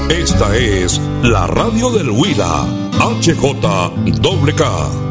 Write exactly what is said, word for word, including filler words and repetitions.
Esta es la radio del Huila, H J K K.